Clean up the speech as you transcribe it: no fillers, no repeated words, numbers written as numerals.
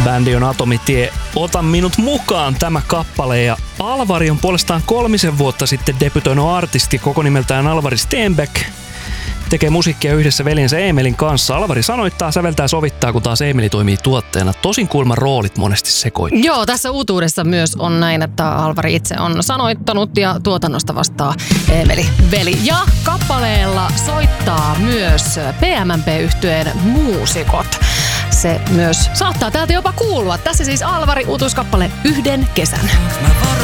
Bändi on Atomitie, Ota minut mukaan tämä kappale. Ja Alvari on puolestaan 3 vuotta sitten debytoinut artisti koko nimeltään Alvari Stenbeck. Tekee musiikkia yhdessä veljensä Emelin kanssa. Alvari sanoittaa, säveltää ja sovittaa, kun taas Emeli toimii tuotteena. Tosin kuulemma roolit monesti sekoittaa. Joo, tässä uutuudessa myös on näin, että Alvari itse on sanoittanut ja tuotannosta vastaa Emeli veli. Ja kappaleella soittaa myös PMMP-yhtyeen muusikot. Se myös saattaa täältä jopa kuulua. Tässä siis Alvari uutuuskappale Yhden kesän.